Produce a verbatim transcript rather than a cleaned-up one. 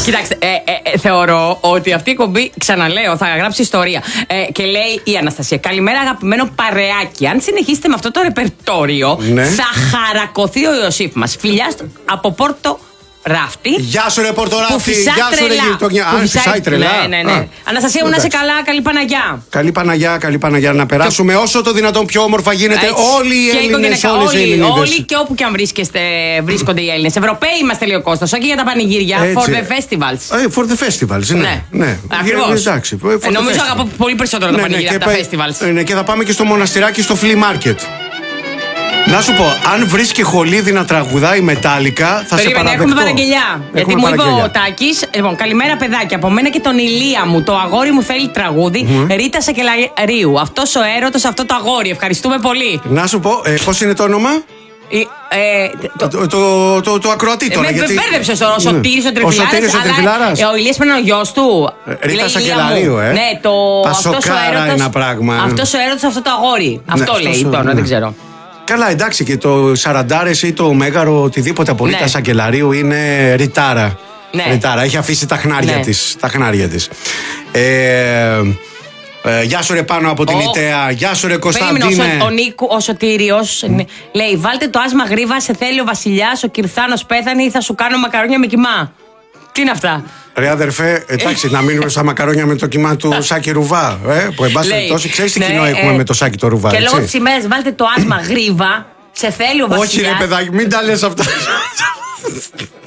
Κοιτάξτε, ε, ε, ε, θεωρώ ότι αυτή η κομπή, ξαναλέω, θα γράψει ιστορία. Ε, και λέει η Αναστασία, καλημέρα αγαπημένο παρεάκι. Αν συνεχίσετε με αυτό το ρεπερτόριο, ναι. θα χαρακωθεί ο Ιωσήφ μας. Φιλιά από Πόρτο Ράφτη. Γεια σου, ρε Πορτοράφτη. Γεια σου, ρε γειτονιά. Α, φυσάει τρελά. Ναι, ναι, ναι. Α, Αναστασία μου, να είσαι καλά. Καλή Παναγιά. Καλή Παναγιά, καλή Παναγιά. Να περάσουμε όσο το δυνατόν πιο όμορφα γίνεται. Έτσι. Όλοι οι Έλληνες, όλες οι Ελληνίδες. Όλοι και όπου και αν βρίσκεστε, βρίσκονται οι Έλληνες. Ευρωπαίοι είμαστε, λέει ο Κώστας. Όχι για τα πανηγύρια. Έτσι. For the festivals. Ε, for the festivals, ναι. Ναι. ναι. Ακριβώς. Εντάξει. Ε, νομίζω αγαπώ πολύ περισσότερο τα ναι, πανηγύρια ναι, από τα και, festivals. ναι, και θα πάμε και στο μοναστηράκι στο flea market. Να σου πω, αν βρίσκει Χολίδη να τραγουδάει Μετάλλικα, θα Περίμενε, σε παραδεχτώ. έχουμε παραγγελιά. Γιατί μου είπε ο Τάκης, λοιπόν, καλημέρα παιδάκια. Από μένα και τον Ηλία μου. Το αγόρι μου θέλει τραγούδι. Mm-hmm. Ρίτα Σακελαρίου. Αυτός ο έρωτας, αυτό το αγόρι. Ευχαριστούμε πολύ. Να σου πω, ε, πώς είναι το όνομα? Ε, το, το, το, το, το ακροατή τώρα. Ε, με γιατί... μπέρδεψες τώρα, ο Σωτήρης ο Τριφυλάρας. Ο Σωτήρης ο Τριφυλάρας. Ο Ηλίας πρέπει να είναι ο γιος του. Ε, Ρίτα Σακελαρίου, ε. Ναι, το. Πασοκάρα ένα πράγμα. Αυτός ο έρωτας, αυτό το αγόρι. Ναι, αυτό λέει τώρα, ναι. Δεν ξέρω. Καλά, εντάξει, και το Σαραντάρες ή το Μέγαρο, οτιδήποτε από Ρίτα ναι. Σακελαρίου είναι ρητάρα. Ναι. Ρητάρα. Έχει αφήσει τα χνάρια ναι. της. Τα χνάρια της. Ε, Ε, γεια σου ρε πάνω από την oh. Ιταία. Γεια σου ρε Κωνσταντίνε. Ο, ο, Νίκου, ο Σωτήριος mm. λέει, βάλτε το άσμα γρήβα, σε θέλει ο βασιλιάς, ο Κυρθάνος πέθανε ή θα σου κάνω μακαρόνια με κιμά. Τι είναι αυτά? Ρε αδερφέ, εντάξει, να μείνουμε στα μακαρόνια με το κιμά του Σάκη Ρουβά. Ε, που εν πάση περιπτώσει, ξέρεις τι ναι, κοινό έχουμε ε, με το Σάκη το Ρουβά. Και έτσι? λόγω της ημέρας βάλτε το άσμα γρήβα, σε θέλει ο βασιλιάς. Όχι ρε παιδάκι, μην τα λες αυτά.